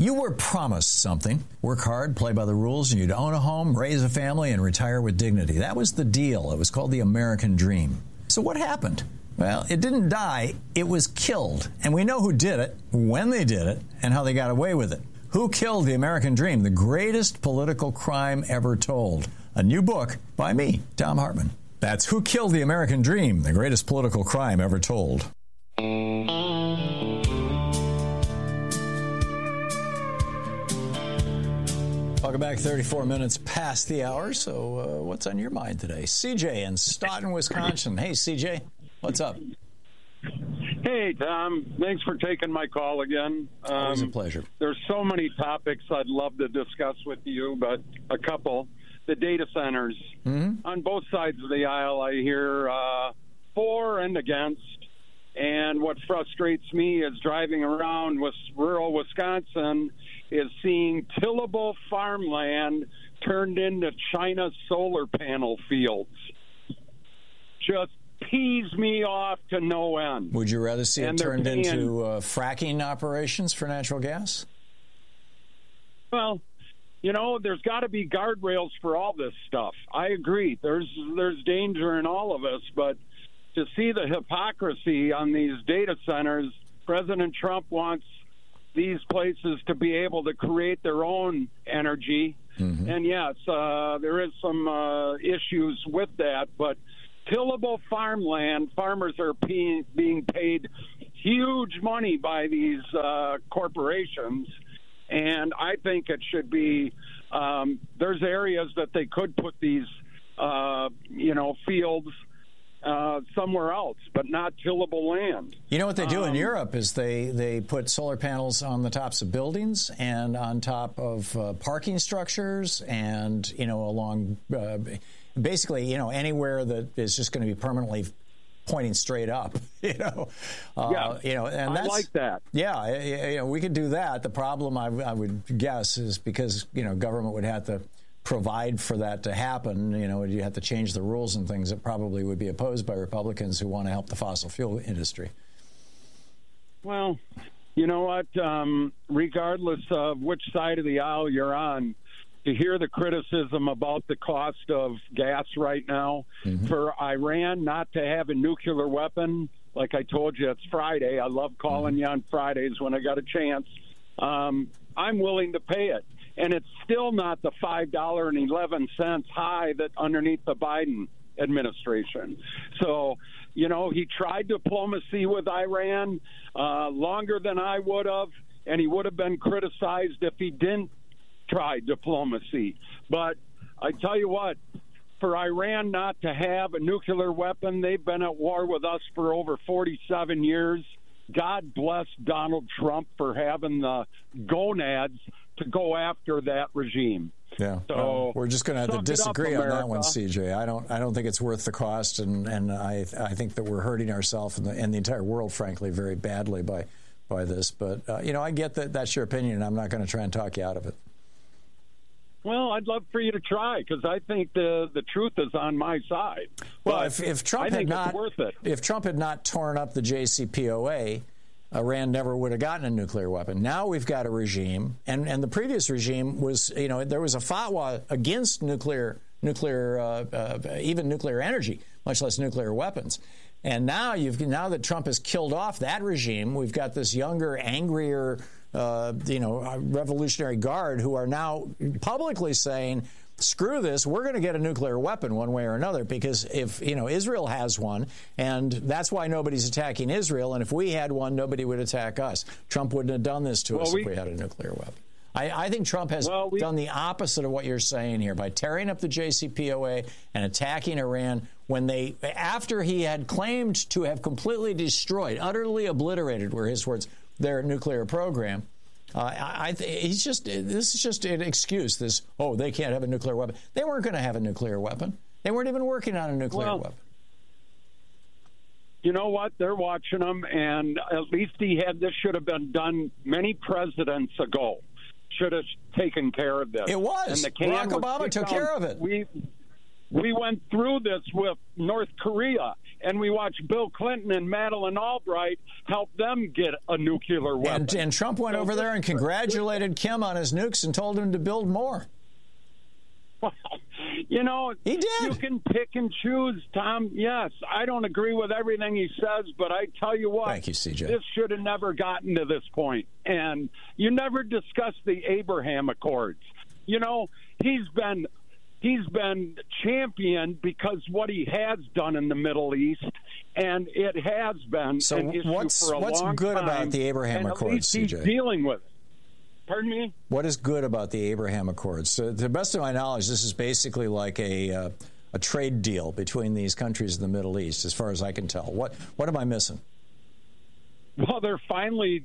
You were promised something. Work hard, play by the rules, and you'd own a home, raise a family, and retire with dignity. That was the deal. It was called the American Dream. So what happened? Well, it didn't die. It was killed. And we know who did it, when they did it, and how they got away with it. Who Killed the American Dream? The Greatest Political Crime Ever Told. A new book by me, Thom Hartmann. That's Who Killed the American Dream? The Greatest Political Crime Ever Told. Welcome back. 34 minutes past the hour. So what's on your mind today? CJ in Stoughton, Wisconsin. Hey, CJ, what's up? Hey, Tom. Thanks for taking my call again. Always a pleasure. There's so many topics I'd love to discuss with you, but a couple. The data centers. Mm-hmm. On both sides of the aisle, I hear for and against. And what frustrates me is driving around with rural Wisconsin is seeing tillable farmland turned into China solar panel fields. Just pees me off to no end. Would you rather see it turned into fracking operations for natural gas? Well, you know, there's got to be guardrails for all this stuff. I agree. There's danger in all of us, but to see the hypocrisy on these data centers, President Trump wants these places to be able to create their own energy. Mm-hmm. And yes, there is some issues with that, but tillable farmland, farmers are being paid huge money by these corporations, and I think it should be there's areas that they could put these fields somewhere else, but not tillable land. You know what they do in Europe is they put solar panels on the tops of buildings and on top of parking structures and, along basically, anywhere that is just going to be permanently pointing straight up, and I like that. Yeah, we could do that. The problem I would guess is because, government would have to provide for that to happen. You have to change the rules and things that probably would be opposed by Republicans who want to help the fossil fuel industry. Well, you know what? Regardless of which side of the aisle you're on, to hear the criticism about the cost of gas right now, mm-hmm. for Iran not to have a nuclear weapon, like I told you, it's Friday. I love calling mm-hmm. you on Fridays when I got a chance. I'm willing to pay it. And it's still not the $5.11 high that underneath the Biden administration. So, he tried diplomacy with Iran longer than I would have, and he would have been criticized if he didn't try diplomacy. But I tell you what, for Iran not to have a nuclear weapon, they've been at war with us for over 47 years. God bless Donald Trump for having the gonads to go after that regime. Yeah, so we're just going to have to disagree on that one, CJ. I don't think it's worth the cost, and I think that we're hurting ourselves and the entire world, frankly, very badly by this. But I get that that's your opinion, and I'm not going to try and talk you out of it. Well, I'd love for you to try because I think the truth is on my side. Well, if Trump had not, worth it. If Trump had not torn up the JCPOA, Iran never would have gotten a nuclear weapon. Now we've got a regime, and the previous regime was, there was a fatwa against nuclear, even nuclear energy, much less nuclear weapons. And now that Trump has killed off that regime, we've got this younger, angrier, Revolutionary Guard who are now publicly saying, screw this, we're going to get a nuclear weapon one way or another, because if, Israel has one, and that's why nobody's attacking Israel, and if we had one, nobody would attack us. Trump wouldn't have done this to us if we had a nuclear weapon. I think Trump has done the opposite of what you're saying here by tearing up the JCPOA and attacking Iran after he had claimed to have completely destroyed, utterly obliterated, were his words, their nuclear program. This is just an excuse. They can't have a nuclear weapon. They weren't going to have a nuclear weapon. They weren't even working on a nuclear weapon. You know what? They're watching them, and at least this should have been done many presidents ago. Should have taken care of this. It was. And Barack Obama took care of it. We went through this with North Korea, and we watched Bill Clinton and Madeleine Albright help them get a nuclear weapon. And Trump went over there and congratulated Kim on his nukes and told him to build more. Well, he did. You can pick and choose, Tom. Yes, I don't agree with everything he says, but I tell you what, thank you, CJ. This should have never gotten to this point. And you never discuss the Abraham Accords. He's been championed because what he has done in the Middle East, and it has been an issue for a long time. What's good about the Abraham Accords, CJ? He's dealing with it. Pardon me? What is good about the Abraham Accords? So, to the best of my knowledge, this is basically like a trade deal between these countries in the Middle East, as far as I can tell. What am I missing? Well, they're finally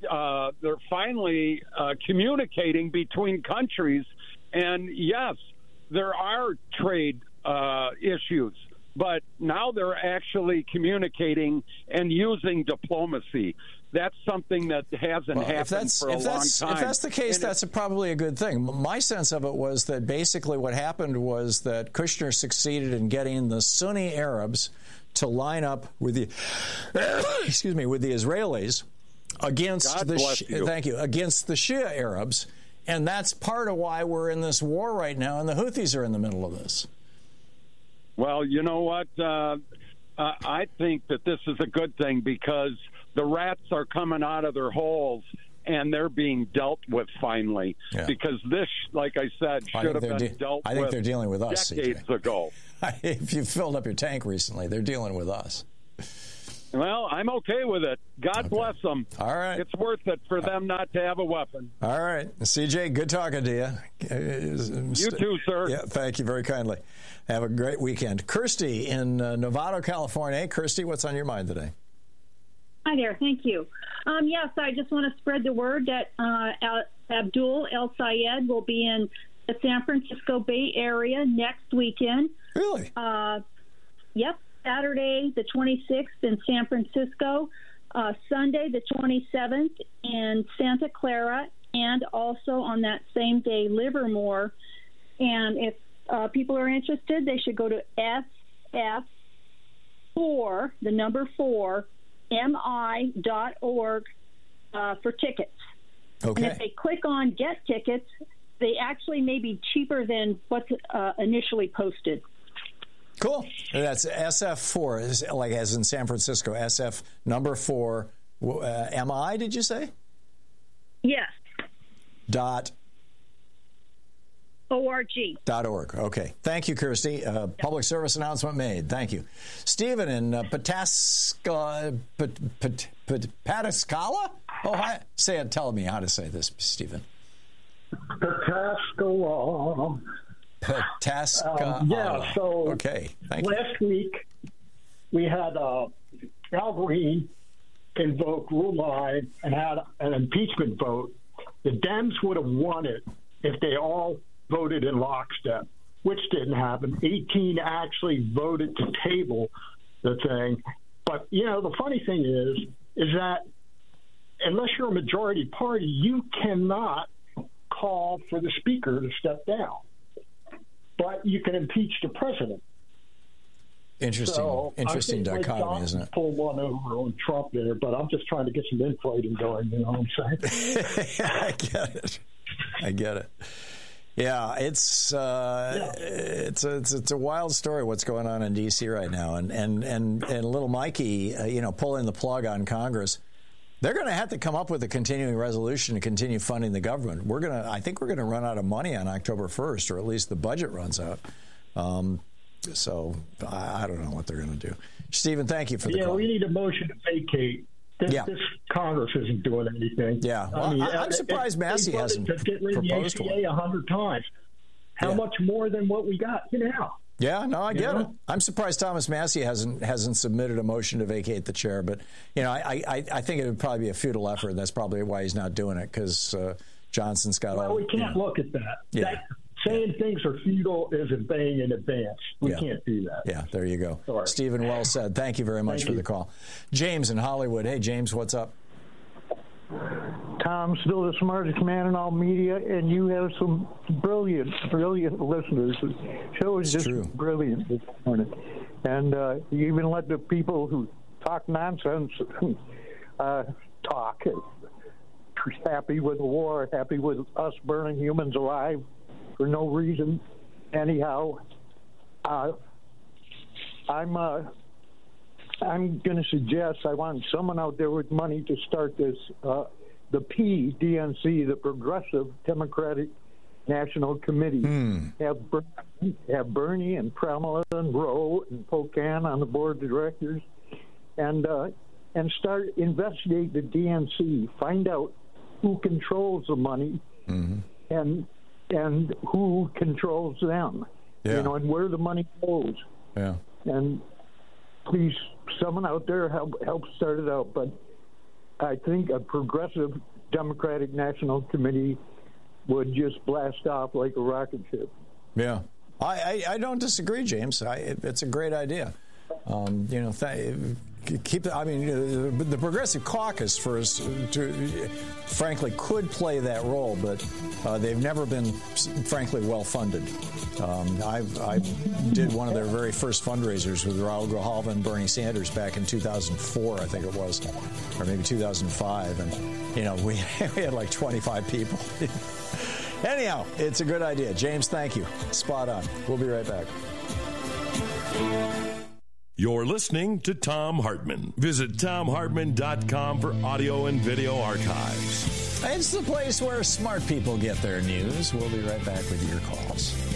communicating between countries, and yes, there are trade issues, but now they're actually communicating and using diplomacy. That's something that hasn't happened for a long time. If that's the case, that's probably a good thing. My sense of it was that basically what happened was that Kushner succeeded in getting the Sunni Arabs to line up with the with the Israelis against against the Shia Arabs, and that's part of why we're in this war right now, and the Houthis are in the middle of this. Well, you know what? I think that this is a good thing because the rats are coming out of their holes and they're being dealt with finally. Yeah. Because this, like I said, should have been dealt with. I think they're dealing with us decades ago. If you filled up your tank recently, they're dealing with us. Well, I'm okay with it. God bless them. All right. It's worth it for them not to have a weapon. All right. CJ, good talking to you. You too, sir. Yeah, thank you very kindly. Have a great weekend. Kirsty in Novato, California. Hey, Kirsty, what's on your mind today? Hi there. Thank you. Yes, I just want to spread the word that Abdul El Sayed will be in the San Francisco Bay Area next weekend. Really? Yep. Saturday, the 26th in San Francisco, Sunday, the 27th in Santa Clara, and also on that same day, Livermore. And if people are interested, they should go to SF4, the number 4, mi.org for tickets. Okay. And if they click on Get Tickets, they actually may be cheaper than what's initially posted. Cool. That's SF4, like as in San Francisco, SF number 4, MI, did you say? Yes. .org. Okay. Thank you, Kirsty. Public service announcement made. Thank you. Stephen in Pataskala? Oh, hi. Say it. Tell me how to say this, Stephen. Pataskala. Pataskala. So okay. Thank you. Last week, we had Al Green invoke Rule 9 and had an impeachment vote. The Dems would have won it if they all voted in lockstep, which didn't happen. 18 actually voted to table the thing. But, the funny thing is that unless you're a majority party, you cannot call for the speaker to step down. But you can impeach the president. Interesting dichotomy, isn't it? Pull one over on Trump there, but I'm just trying to get some infighting going. You know what I'm saying? I get it. Yeah, it's a wild story what's going on in D.C. right now, and little Mikey, pulling the plug on Congress. They're going to have to come up with a continuing resolution to continue funding the government. I think we're going to run out of money on October 1st, or at least the budget runs out. So I don't know what they're going to do. Stephen, thank you for the call. Yeah, we need a motion to vacate. This Congress isn't doing anything. Yeah, well, I'm surprised Massey hasn't proposed one. 100 times. How much more than what we got now? Yeah, no, I get it. I'm surprised Thomas Massey hasn't submitted a motion to vacate the chair, but I think it would probably be a futile effort. That's probably why he's not doing it, because Johnson's got all. Well, we can't look at that. Yeah. Saying things are futile is obeying in advance. We can't do that. Yeah, there you go. Sorry. Stephen, well said. Thank you very much for the call. James in Hollywood. Hey, James, what's up? Tom, still the smartest man in all media, and you have some brilliant listeners. The show is just brilliant this morning. And you even let the people who talk nonsense talk. Happy with the war, happy with us burning humans alive for no reason. Anyhow, I'm going to suggest I want someone out there with money to start this. The PDNC, the Progressive Democratic National Committee, have Bernie and Pramila and Rowe and Pocan on the board of directors, and start investigate the DNC, find out who controls the money, and who controls them, and where the money goes. Yeah. And please, someone out there help start it out. But I think a Progressive Democratic National Committee would just blast off like a rocket ship. Yeah. I don't disagree, James. It's a great idea. The Progressive Caucus, frankly, could play that role, but they've never been, frankly, well funded. I did one of their very first fundraisers with Raul Grijalva and Bernie Sanders back in 2004, I think it was, or maybe 2005, and we had like 25 people. Anyhow, it's a good idea. James, thank you. Spot on. We'll be right back. You're listening to Thom Hartmann. Visit ThomHartmann.com for audio and video archives. It's the place where smart people get their news. We'll be right back with your calls.